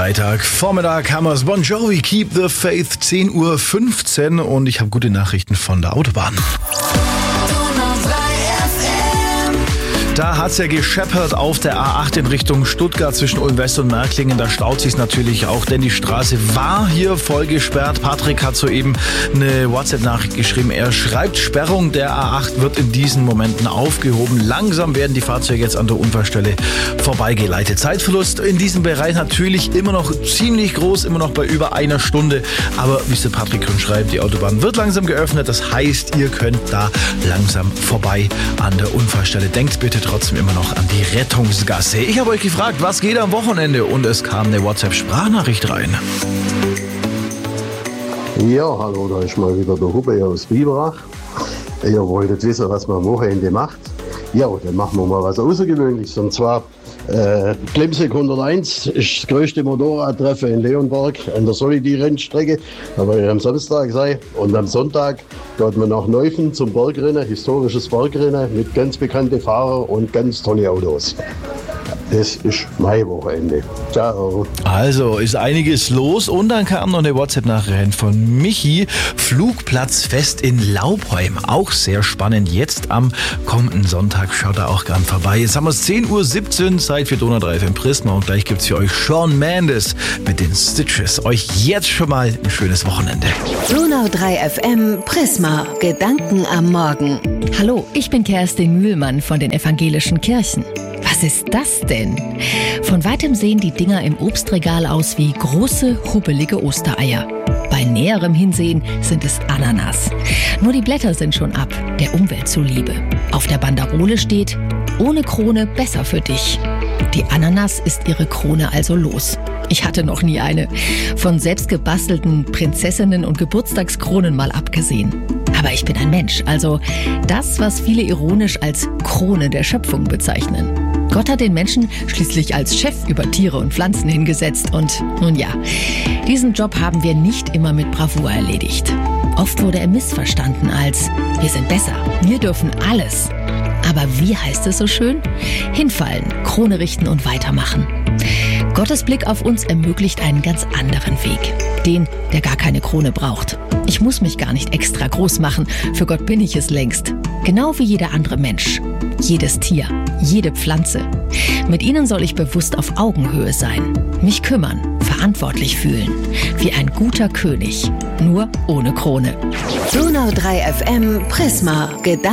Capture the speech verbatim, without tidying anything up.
Freitag, Vormittag haben wir's. Bon Jovi, Keep the Faith, zehn Uhr fünfzehn und ich habe gute Nachrichten von der Autobahn. Da hat's ja gescheppert auf der A acht in Richtung Stuttgart zwischen Ulm West und Märklingen. Da staut sich's natürlich auch, denn die Straße war hier voll gesperrt. Patrick hat soeben eine WhatsApp-Nachricht geschrieben. Er schreibt, Sperrung der A acht wird in diesen Momenten aufgehoben. Langsam werden die Fahrzeuge jetzt an der Unfallstelle vorbeigeleitet. Zeitverlust in diesem Bereich natürlich immer noch ziemlich groß, immer noch bei über einer Stunde. Aber wie es der Patrick schon schreibt, die Autobahn wird langsam geöffnet. Das heißt, ihr könnt da langsam vorbei an der Unfallstelle. Denkt bitte trotzdem immer noch an die Rettungsgasse. Ich habe euch gefragt, was geht am Wochenende? Und es kam eine WhatsApp-Sprachnachricht rein. Ja, hallo, da ist mal wieder der Huppe aus Biberach. Ihr wolltet wissen, was man am Wochenende macht. Ja, dann machen wir mal was Außergewöhnliches. Und zwar äh, Klemsek hunderteins ist das größte Motorradtreffen in Leonberg an der Solidi-Rennstrecke. Da werde ich am Samstag sein. Und am Sonntag geht man nach Neufen zum Bergrennen, historisches Bergrennen mit ganz bekannten Fahrern und ganz tolle Autos. Das ist mein Wochenende. Ciao. Also ist einiges los und dann kam noch eine WhatsApp-Nachricht von Michi. Flugplatzfest in Laubheim. Auch sehr spannend. Jetzt am kommenden Sonntag. Schaut da auch gern vorbei. Jetzt haben wir es zehn Uhr siebzehn. Zeit für Donau drei F M Prisma. Und gleich gibt's für euch Shawn Mendes mit den Stitches. Euch jetzt schon mal ein schönes Wochenende. Donau drei F M Prisma. Gedanken am Morgen. Hallo, ich bin Kerstin Mühlmann von den evangelischen Kirchen. Was ist das denn? Von weitem sehen die Dinger im Obstregal aus wie große, hubbelige Ostereier. Bei näherem Hinsehen sind es Ananas. Nur die Blätter sind schon ab, der Umwelt zuliebe. Auf der Banderole steht, ohne Krone besser für dich. Die Ananas ist ihre Krone also los. Ich hatte noch nie eine. Von selbstgebastelten Prinzessinnen und Geburtstagskronen mal abgesehen. Aber ich bin ein Mensch, also das, was viele ironisch als Krone der Schöpfung bezeichnen. Gott hat den Menschen schließlich als Chef über Tiere und Pflanzen hingesetzt und nun ja, diesen Job haben wir nicht immer mit Bravour erledigt. Oft wurde er missverstanden als, wir sind besser, wir dürfen alles. Aber wie heißt es so schön? Hinfallen, Krone richten und weitermachen. Gottes Blick auf uns ermöglicht einen ganz anderen Weg. Den, der gar keine Krone braucht. Ich muss mich gar nicht extra groß machen. Für Gott bin ich es längst. Genau wie jeder andere Mensch. Jedes Tier, jede Pflanze. Mit ihnen soll ich bewusst auf Augenhöhe sein. Mich kümmern, verantwortlich fühlen. Wie ein guter König. Nur ohne Krone. Donau drei F M Prisma. Gedanken